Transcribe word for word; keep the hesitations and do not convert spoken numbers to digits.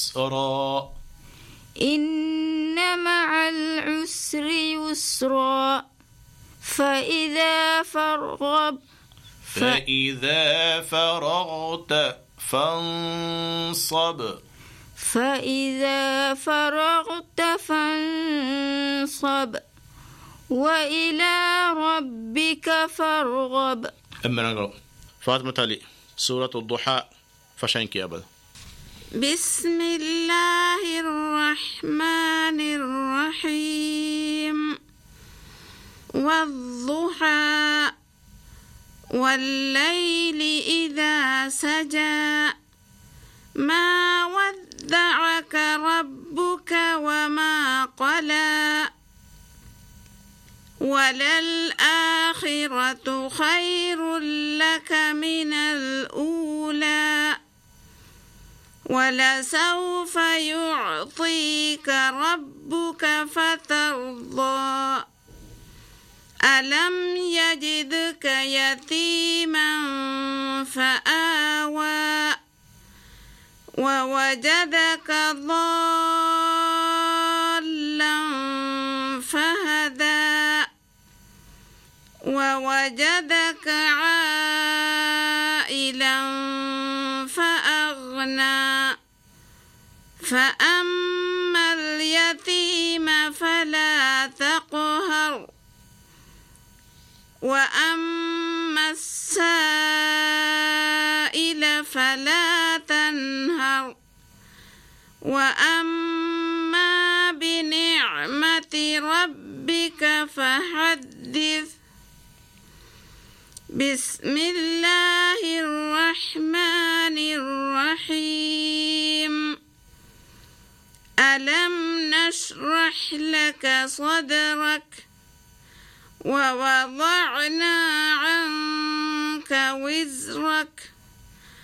يسرا إن مع العسر يسرا فإذا فرغت فإذا فرغت فانصب فإذا فرغت فانصب وإلى ربك فارغب. أما نقرأ فاطمة علي سورة الضحى فشانك يا أبدا. بسم الله الرحمن الرحيم والضحى والليل إذا سجى ما ودعك ربك وما قلى وللآخرة خير لك من الأولى ولسوف يعطيك ربك فترضى ألم يجدك يتيما فآوى ووجدك ضالا فهدى ووجدك عائلا فأغنى فأما اليتيم فلا تقهر وأما السائل فلا تنهر وأما بنعمة ربك فحدث. بسم الله الرحمن الرحيم ألم نشرح لك صدرك ووضعنا عنك وزرك